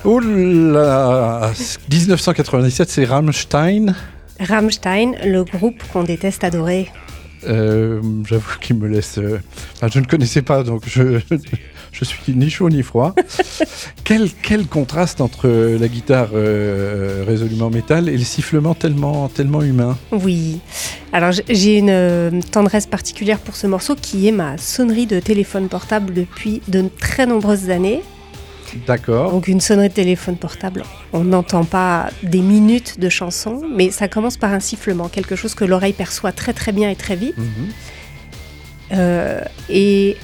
Oh là, 1997, c'est Rammstein. Rammstein, le groupe qu'on déteste adorer. J'avoue qu'il me laisse... je ne connaissais pas, donc je suis ni chaud ni froid. Quel contraste entre la guitare résolument métal et le sifflement tellement humain. Oui. Alors j'ai une tendresse particulière pour ce morceau qui est ma sonnerie de téléphone portable depuis de très nombreuses années. D'accord. Donc une sonnerie de téléphone portable, on n'entend pas des minutes de chansons, mais ça commence par un sifflement, quelque chose que l'oreille perçoit très très bien et très vite. Et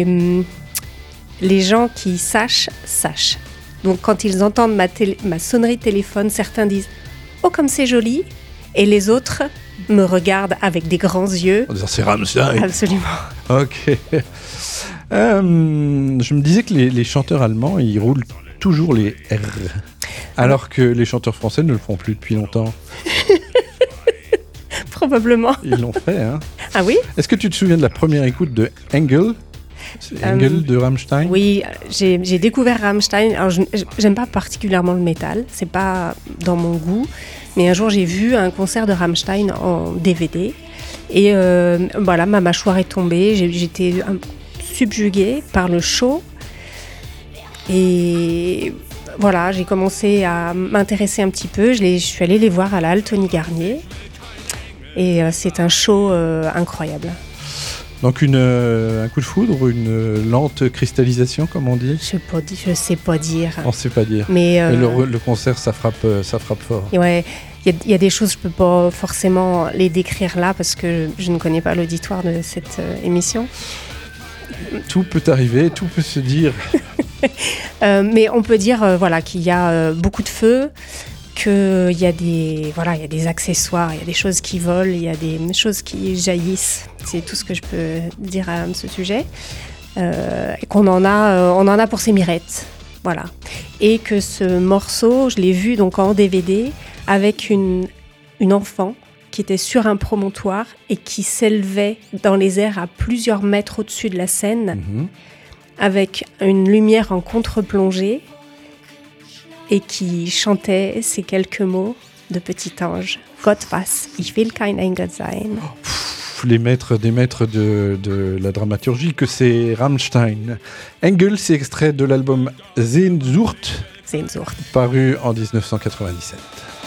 les gens qui sachent. Donc quand ils entendent ma sonnerie de téléphone, certains disent « Oh, comme c'est joli !» et les autres me regardent avec des grands yeux. En disant c'est Rammstein. Absolument. Ok. Je me disais que les chanteurs allemands, ils roulent toujours les R, alors que les chanteurs français ne le font plus depuis longtemps. Probablement. Ils l'ont fait, hein. Ah oui ? Est-ce que tu te souviens de la première écoute de Engel ? C'est Engel de Rammstein ? Oui, j'ai découvert Rammstein. Alors, j'aime pas particulièrement le métal, c'est pas dans mon goût. Mais un jour, j'ai vu un concert de Rammstein en DVD. Et voilà, ma mâchoire est tombée. J'étais subjuguée par le show. Et voilà, j'ai commencé à m'intéresser un petit peu. Je suis allée les voir à la Halle Tony Garnier. Et c'est un show incroyable. Donc un coup de foudre ou une lente cristallisation, comme on dit ? Je sais pas dire. On ne sait pas dire. Mais le concert, ça frappe fort. Ouais, il y a des choses, je peux pas forcément les décrire là parce que je ne connais pas l'auditoire de cette émission. Tout peut arriver, tout peut se dire. Mais on peut dire voilà, qu'il y a beaucoup de feu, qu'il y a des accessoires, il y a des choses qui volent, il y a des choses qui jaillissent. C'est tout ce que je peux dire à ce sujet. Et qu'on on en a pour ses mirettes. Voilà. Et que ce morceau, je l'ai vu donc en DVD avec une enfant qui était sur un promontoire et qui s'élevait dans les airs à plusieurs mètres au-dessus de la scène, avec une lumière en contre-plongée et qui chantait ces quelques mots de petit ange. Gott was, ich will kein Engel sein. Les maîtres des maîtres de la dramaturgie, que c'est Rammstein. Engel, c'est extrait de l'album Sehnsucht, paru en 1997.